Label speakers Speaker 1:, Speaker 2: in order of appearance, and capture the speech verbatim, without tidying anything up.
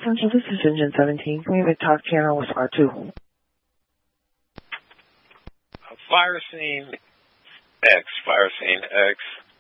Speaker 1: Central, this is Engine seventeen. Can we have a talk channel with R two?
Speaker 2: Fire scene X, fire scene X.